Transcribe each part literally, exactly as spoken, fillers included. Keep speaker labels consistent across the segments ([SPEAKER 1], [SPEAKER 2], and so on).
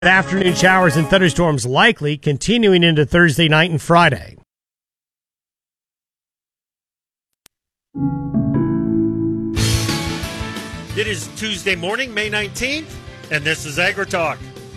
[SPEAKER 1] Afternoon showers and thunderstorms likely, continuing into Thursday night and Friday.
[SPEAKER 2] It is Tuesday morning, May nineteenth, and this is AgriTalk.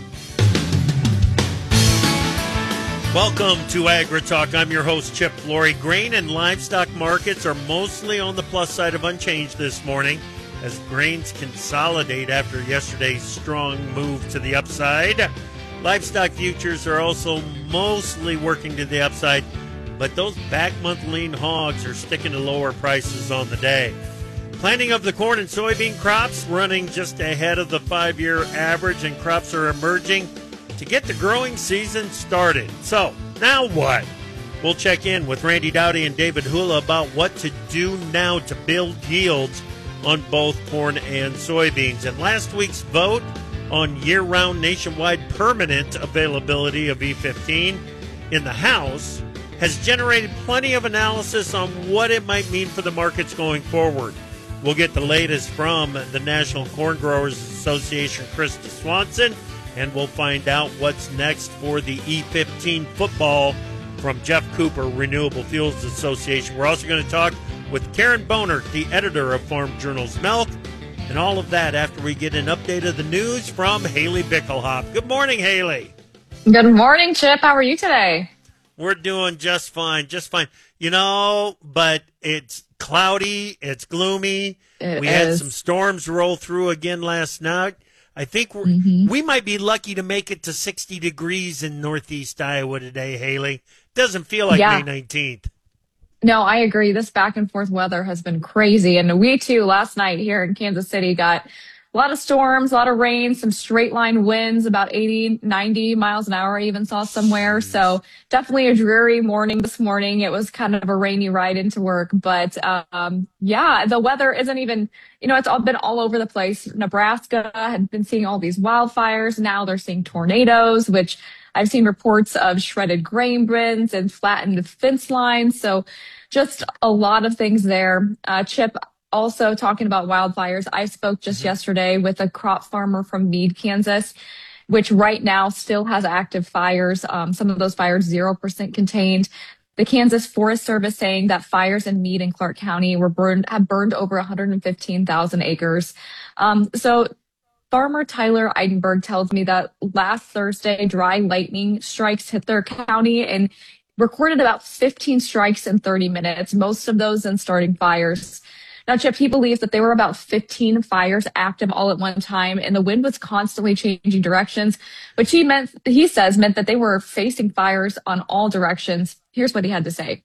[SPEAKER 2] Welcome to AgriTalk. I'm your host, Chip Flory. Grain and livestock markets are mostly on the plus side of unchanged this morning as grains consolidate after yesterday's strong move to the upside. Livestock futures are also mostly working to the upside, but those back month lean hogs are sticking to lower prices on the day. Planting of the corn and soybean crops running just ahead of the five-year average, and crops are emerging to get the growing season started. So, now what? We'll check in with Randy Dowdy and David Hula about what to do now to build yields on both corn and soybeans. And last week's vote on year-round nationwide permanent availability of E fifteen in the House has generated plenty of analysis on what it might mean for the markets going forward. We'll get the latest from the National Corn Growers Association, Krista Swanson, and we'll find out what's next for the E fifteen football from Jeff Cooper, Renewable Fuels Association. We're also going to talk with Karen Bonert, the editor of Farm Journal's Milk, and all of that after we get an update of the news from Haley Bickelhoff. Good morning, Haley.
[SPEAKER 3] Good morning, Chip. How are you today?
[SPEAKER 2] We're doing just fine, just fine. You know, but it's cloudy, it's gloomy.
[SPEAKER 3] It
[SPEAKER 2] we
[SPEAKER 3] is.
[SPEAKER 2] had some storms roll through again last night. I think we're,
[SPEAKER 3] Mm-hmm.
[SPEAKER 2] we might be lucky to make it to sixty degrees in northeast Iowa today, Haley. Doesn't feel like
[SPEAKER 3] Yeah.
[SPEAKER 2] May nineteenth.
[SPEAKER 3] No, I agree. This back and forth weather has been crazy. And we too, last night here in Kansas City, got a lot of storms, a lot of rain, some straight line winds, about eighty, ninety miles an hour, I even saw somewhere. So definitely a dreary morning this morning. It was kind of a rainy ride into work. But um, yeah, the weather isn't even, you know, it's all been all over the place. Nebraska had been seeing all these wildfires. Now they're seeing tornadoes, which I've seen reports of shredded grain bins and flattened fence lines. So just a lot of things there. Uh, Chip, also talking about wildfires, I spoke just mm-hmm. yesterday with a crop farmer from Meade, Kansas, which right now still has active fires. Um, some of those fires zero percent contained. The Kansas Forest Service saying that fires in Meade and Clark County were burned, have burned over one hundred fifteen thousand acres. Um, so Farmer Tyler Eidenberg tells me that last Thursday, dry lightning strikes hit their county and recorded about fifteen strikes in thirty minutes, most of those in starting fires. Now, Chip, he believes that there were about fifteen fires active all at one time, and the wind was constantly changing directions, which he meant, he says meant that they were facing fires on all directions. Here's what he had to say.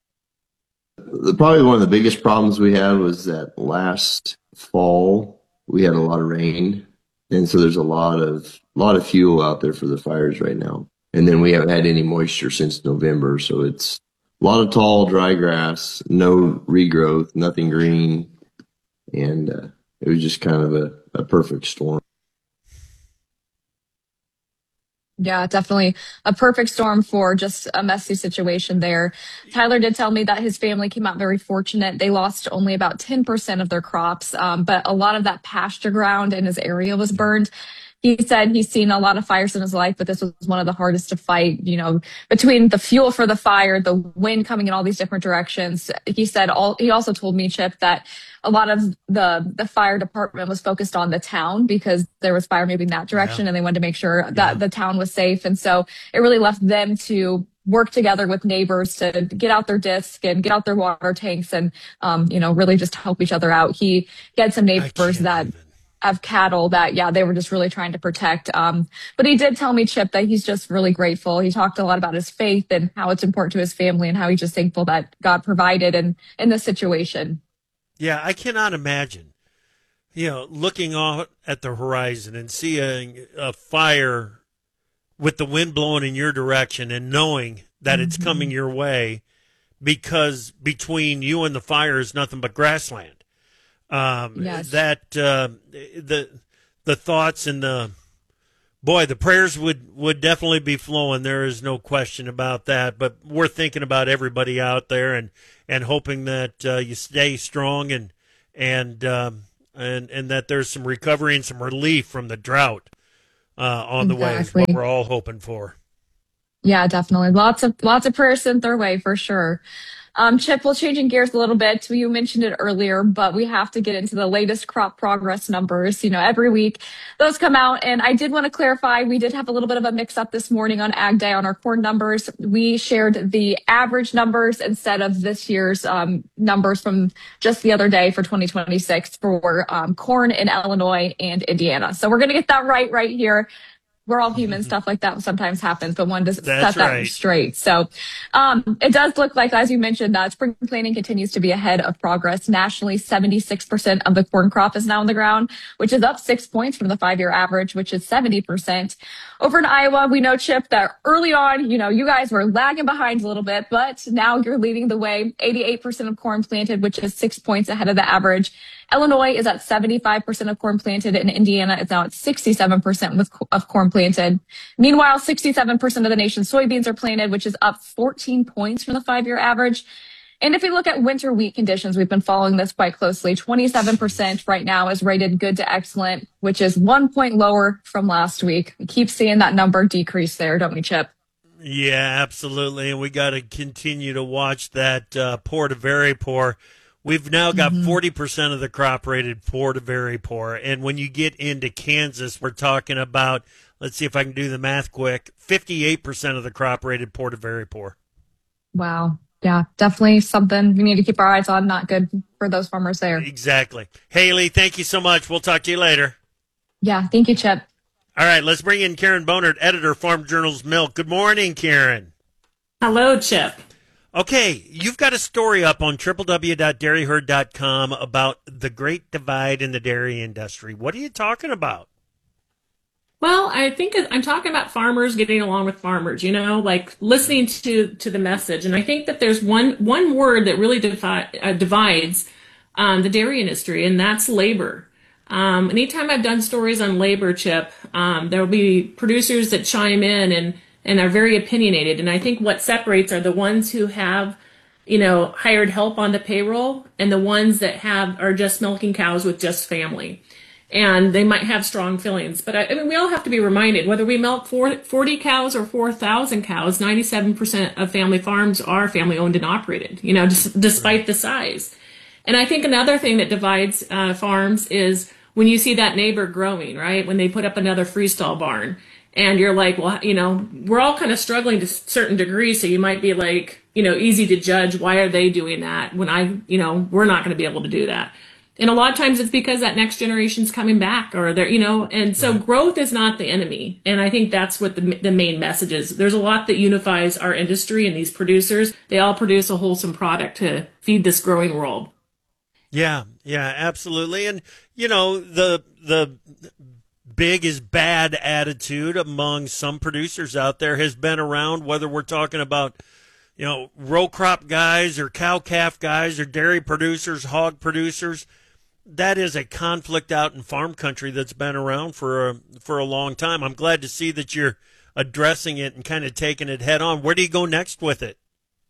[SPEAKER 4] The, probably one of the biggest problems we had was that last fall we had a lot of rain, and so there's a lot of lot of fuel out there for the fires right now. And then we haven't had any moisture since November, so it's a lot of tall, dry grass, no regrowth, nothing green, and uh, it was just kind of a, a perfect storm.
[SPEAKER 3] Yeah, definitely a perfect storm for just a messy situation there. Tyler did tell me that his family came out very fortunate. They lost only about ten percent of their crops, um, but a lot of that pasture ground in his area was burned. He said he's seen a lot of fires in his life, but this was one of the hardest to fight, you know, between the fuel for the fire, the wind coming in all these different directions. He said all, he also told me, Chip, that a lot of the, the fire department was focused on the town because there was fire moving that direction, yeah. and they wanted to make sure that yeah. the town was safe. And so it really left them to work together with neighbors to get out their disc and get out their water tanks and, um, you know, really just help each other out. He, he had some neighbors that even. have cattle that, yeah, they were just really trying to protect. Um, but he did tell me, Chip, that he's just really grateful. He talked a lot about his faith and how it's important to his family and how he's just thankful that God provided in, in this situation.
[SPEAKER 2] Yeah, I cannot imagine, you know, looking out at the horizon and seeing a fire with the wind blowing in your direction and knowing that mm-hmm. it's coming your way, because between you and the fire is nothing but grassland. Um,
[SPEAKER 3] yes.
[SPEAKER 2] That uh, the the thoughts and the boy, the prayers would, would definitely be flowing. There is no question about that. But we're thinking about everybody out there and, and hoping that uh, you stay strong and and um, and and that there's some recovery and some relief from the drought uh, on the way is what we're all hoping for.
[SPEAKER 3] Yeah, definitely. Lots of lots of prayers sent their way for sure. Um, Chip, we're changing gears a little bit. You mentioned it earlier, but we have to get into the latest crop progress numbers. You know, every week those come out. And I did want to clarify, we did have a little bit of a mix up this morning on Ag Day on our corn numbers. We shared the average numbers instead of this year's um, numbers from just the other day for twenty twenty-six for um, corn in Illinois and Indiana. So we're going to get that right right here. We're all human. Stuff like that sometimes happens, but one doesn't
[SPEAKER 2] That's
[SPEAKER 3] set that
[SPEAKER 2] right.
[SPEAKER 3] straight. So um, it does look like, as you mentioned, uh, spring planting continues to be ahead of progress. Nationally, seventy-six percent of the corn crop is now in the ground, which is up six points from the five-year average, which is seventy percent. Over in Iowa, we know, Chip, that early on, you know, you guys were lagging behind a little bit, but now you're leading the way. eighty-eight percent of corn planted, which is six points ahead of the average. Illinois is at seventy-five percent of corn planted, and Indiana is now at sixty-seven percent with, of corn planted. Meanwhile, sixty-seven percent of the nation's soybeans are planted, which is up fourteen points from the five-year average. And if we look at winter wheat conditions, we've been following this quite closely. twenty-seven percent right now is rated good to excellent, which is one point lower from last week. We keep seeing that number decrease there, don't we, Chip?
[SPEAKER 2] Yeah, absolutely. And we got to continue to watch that uh, poor to very poor. We've now got mm-hmm. forty percent of the crop rated poor to very poor. And when you get into Kansas, we're talking about, let's see if I can do the math quick, fifty-eight percent of the crop rated poor to very poor.
[SPEAKER 3] Wow. Yeah, definitely something we need to keep our eyes on. Not good for those farmers there.
[SPEAKER 2] Exactly. Haley, thank you so much. We'll talk to you later.
[SPEAKER 3] Yeah, thank you, Chip.
[SPEAKER 2] All right, let's bring in Karen Bonert, editor, Farm Journal's Milk. Good morning, Karen.
[SPEAKER 5] Hello, Chip.
[SPEAKER 2] Okay, you've got a story up on w w w dot dairy herd dot com about the great divide in the dairy industry. What are you talking about?
[SPEAKER 5] Well, I think I'm talking about farmers getting along with farmers, you know, like listening to, to the message. And I think that there's one one word that really defi- uh, divides um, the dairy industry, and that's labor. Um, anytime I've done stories on labor, Chip, um, there will be producers that chime in and and are very opinionated. And I think what separates are the ones who have, you know, hired help on the payroll and the ones that have are just milking cows with just family. And they might have strong feelings. But I, I mean, we all have to be reminded, whether we milk forty cows or four thousand cows, ninety-seven percent of family farms are family owned and operated, you know, just, despite the size. And I think another thing that divides uh, farms is when you see that neighbor growing, right? When they put up another freestall barn. And you're like, well, you know, we're all kind of struggling to a certain degree. So you might be like, you know, easy to judge. Why are they doing that when I, you know, we're not going to be able to do that. And a lot of times it's because that next generation's coming back or they're, you know, and so growth is not the enemy. And I think that's what the, the main message is. There's a lot that unifies our industry and these producers. They all produce a wholesome product to feed this growing world.
[SPEAKER 2] Yeah, yeah, absolutely. And, you know, the, the, big is bad attitude among some producers out there has been around, whether we're talking about, you know, row crop guys or cow calf guys or dairy producers, hog producers. That is a conflict out in farm country that's been around for a, for a long time. I'm glad to see that you're addressing it and kind of taking it head on. Where do you go next with it?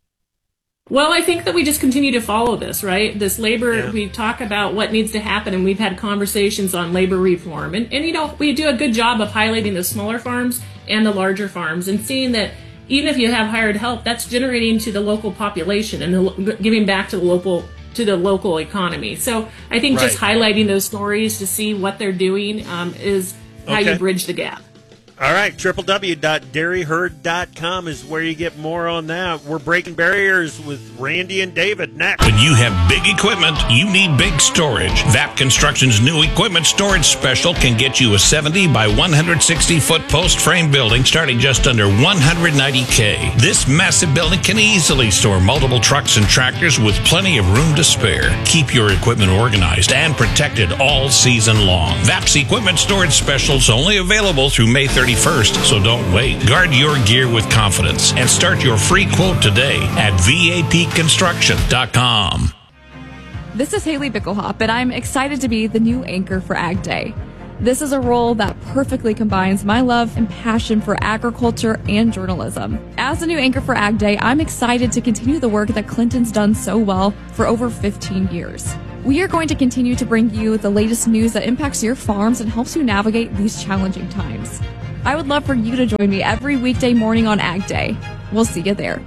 [SPEAKER 5] Well, I think that we just continue to follow this, right? This labor,
[SPEAKER 2] yeah.
[SPEAKER 5] We talk about what needs to happen, and we've had conversations on labor reform. And, and, you know, we do a good job of highlighting the smaller farms and the larger farms and seeing that even if you have hired help, that's generating to the local population and the, giving back to the local to the local economy. So I think
[SPEAKER 2] right.
[SPEAKER 5] just highlighting those stories to see what they're doing um, is how
[SPEAKER 2] okay.
[SPEAKER 5] you bridge the gap.
[SPEAKER 2] All right, w w w dot dairy herd dot com is where you get more on that. We're breaking barriers with Randy and David next.
[SPEAKER 6] When you have big equipment, you need big storage. V A P Construction's new equipment storage special can get you a seventy by one hundred sixty foot post frame building starting just under one hundred ninety thousand dollars. This massive building can easily store multiple trucks and tractors with plenty of room to spare. Keep your equipment organized and protected all season long. V A P's equipment storage specials only available through May thirty-first. So don't wait. Guard your gear with confidence and start your free quote today at V A P construction dot com.
[SPEAKER 7] This is Haley Bickelhop, and I'm excited to be the new anchor for Ag Day. This is a role that perfectly combines my love and passion for agriculture and journalism. As the new anchor for Ag Day, I'm excited to continue the work that Clinton's done so well for over fifteen years. We are going to continue to bring you the latest news that impacts your farms and helps you navigate these challenging times. I would love for you to join me every weekday morning on Ag Day. We'll see you there.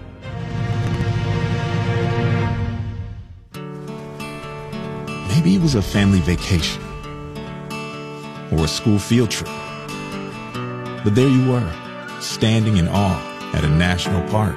[SPEAKER 8] Maybe it was a family vacation or a school field trip. But there you were, standing in awe at a national park.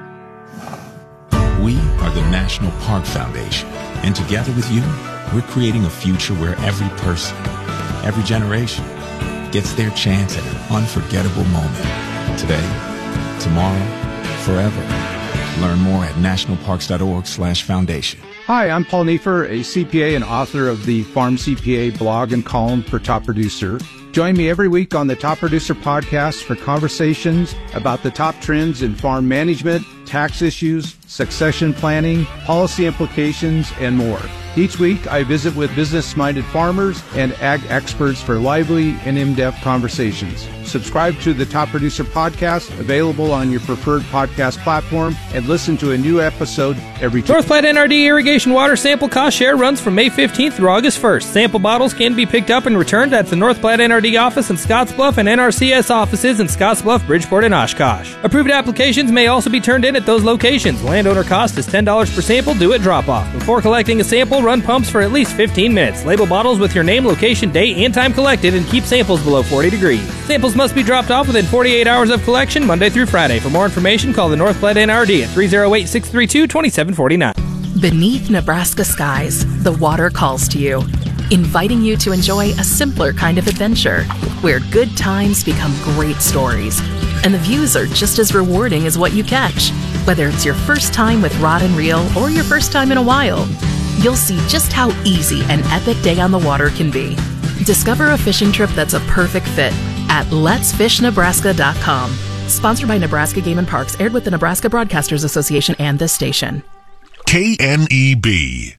[SPEAKER 8] We are the National Park Foundation, and together with you, we're creating a future where every person, every generation, gets their chance at an unforgettable moment. Today, tomorrow, forever. Learn more at nationalparks.org slash foundation.
[SPEAKER 9] Hi, I'm Paul Neiffer, a C P A and author of the Farm C P A blog and column for Top Producer. Join me every week on the Top Producer podcast for conversations about the top trends in farm management, tax issues, succession planning, policy implications, and more. Each week, I visit with business-minded farmers and ag experts for lively and in-depth conversations. Subscribe to the Top Producer podcast, available on your preferred podcast platform, and listen to a new episode every Tuesday.
[SPEAKER 10] North Platte N R D Irrigation Water Sample Cost Share runs from May fifteenth through August first. Sample bottles can be picked up and returned at the North Platte N R D office in Scottsbluff and N R C S offices in Scottsbluff, Bridgeport, and Oshkosh. Approved applications may also be turned in at those locations. Landowner cost is ten dollars per sample due at drop-off. Before collecting a sample, run pumps for at least fifteen minutes. Label bottles with your name, location, date, and time collected, and keep samples below forty degrees. Samples must be dropped off within forty-eight hours of collection, Monday through Friday. For more information, call the North Platte N R D at three oh eight, six three two, two seven four nine.
[SPEAKER 11] Beneath Nebraska skies, the water calls to you, inviting you to enjoy a simpler kind of adventure, where good times become great stories, and the views are just as rewarding as what you catch. Whether it's your first time with rod and reel or your first time in a while, you'll see just how easy an epic day on the water can be. Discover a fishing trip that's a perfect fit at lets fish nebraska dot com. Sponsored by Nebraska Game and Parks, aired with the Nebraska Broadcasters Association and this station.
[SPEAKER 12] K N E B.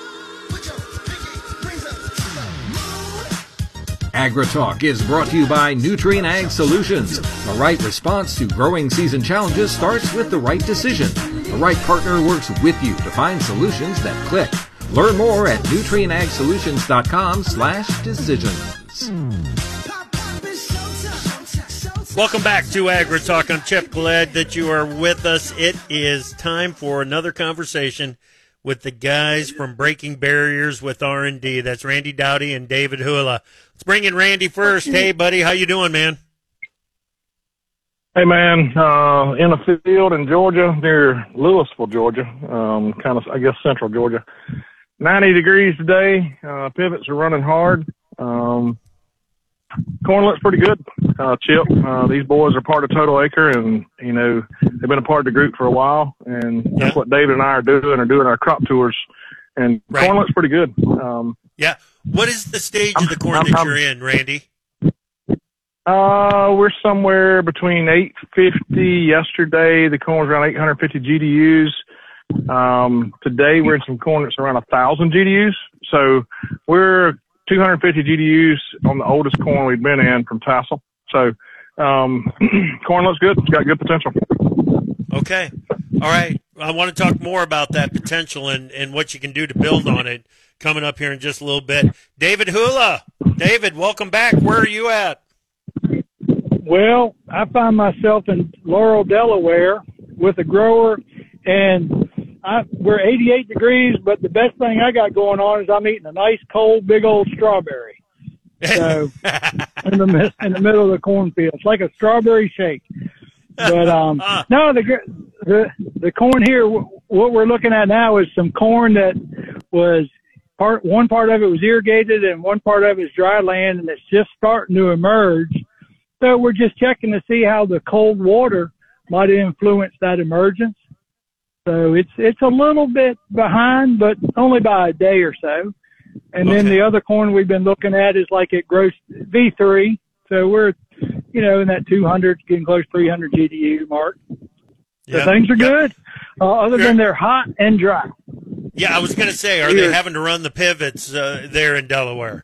[SPEAKER 13] AgriTalk is brought to you by Nutrien Ag Solutions. The right response to growing season challenges starts with the right decision. The right partner works with you to find solutions that click. Learn more at nutrien ag solutions dot com slash decisions.
[SPEAKER 2] Welcome back to AgriTalk. I'm Chip. Glad that you are with us. It is time for another conversation with the guys from Breaking Barriers with R and D. That's Randy Dowdy and David Hula. Let's bring in Randy first. Hey, buddy, how you doing, man?
[SPEAKER 14] Hey, man, uh, in a field in Georgia, near Louisville, Georgia, um, kind of, I guess, central Georgia. ninety degrees today. Uh, pivots are running hard. Um, corn looks pretty good, uh, Chip. Uh, these boys are part of Total Acre, and, you know, they've been a part of the group for a while, and yeah. that's what David and I are doing, are doing our crop tours, and right. corn looks pretty good. Um,
[SPEAKER 2] yeah. What is the stage of the corn I'm, that I'm, you're in, Randy?
[SPEAKER 14] Uh, we're somewhere between eight fifty yesterday. The corn was around eight hundred fifty G D Us. Um, today we're in some corn that's around a thousand G D Us. So we're two hundred fifty G D Us on the oldest corn we've been in from Tassel. So, um, corn looks good. It's got good potential.
[SPEAKER 2] Okay. All right. I want to talk more about that potential and, and what you can do to build on it coming up here in just a little bit. David Hula. David, welcome back. Where are you at?
[SPEAKER 15] Well, I find myself in Laurel, Delaware with a grower, and I, we're eighty-eight degrees, but the best thing I got going on is I'm eating a nice, cold, big old strawberry. So in the in the middle of the cornfield, it's like a strawberry shake. But um, no, the the the corn here, what we're looking at now is some corn that was part one part of it was irrigated and one part of it is dry land, and it's just starting to emerge. So we're just checking to see how the cold water might influence that emergence. So it's it's a little bit behind, but only by a day or so. And okay. then the other corn we've been looking at is like it grows V three. So we're, you know, in that two hundred, getting close to three hundred G D U mark.
[SPEAKER 2] Yeah.
[SPEAKER 15] So things are
[SPEAKER 2] yeah.
[SPEAKER 15] good, uh, other
[SPEAKER 2] sure.
[SPEAKER 15] than they're hot and dry.
[SPEAKER 2] Yeah, I was going to say, are they having to run the pivots uh, there in Delaware?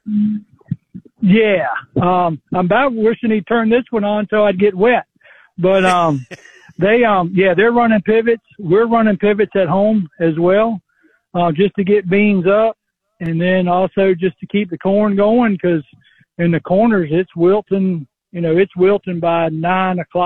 [SPEAKER 15] Yeah. Um, I'm about wishing he'd turn this one on so I'd get wet. But, um, they, um, yeah, they're running pivots. We're running pivots at home as well, uh, just to get beans up. and then also just to keep the corn going, because in the corners it's wilting, you know, it's wilting by nine o'clock.